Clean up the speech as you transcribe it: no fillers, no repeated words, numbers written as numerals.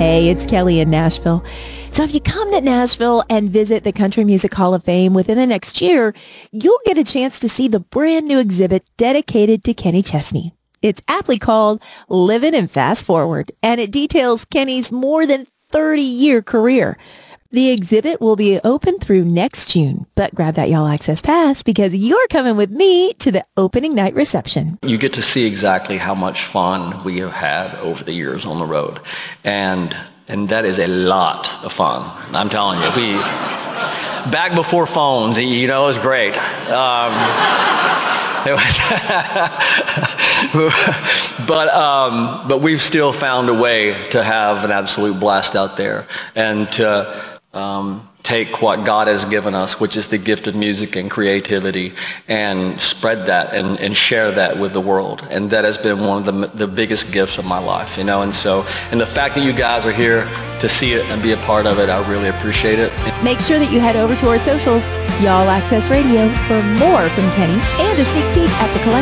Hey, it's Kelly in Nashville. So if you come to Nashville and visit the Country Music Hall of Fame within the next year, you'll get a chance to see the brand new exhibit dedicated to Kenny Chesney. It's aptly called Livin' and Fast Forward, and it details Kenny's more than 30-year career. The exhibit will be open through next June, but grab that Y'all Access Pass because you're coming with me to the opening night reception. You get to see exactly how much fun we have had over the years on the road. And that is a lot of fun. I'm telling you, back before phones, it was great. But we've still found a way to have an absolute blast out there and to take what God has given us, which is the gift of music and creativity, and spread that and share that with the world. And that has been one of the biggest gifts of my life, and the fact that you guys are here to see it and be a part of it, I really appreciate it. Make sure that you head over to our socials, Y'all Access Radio, for more from Kenny and a sneak peek at the collection.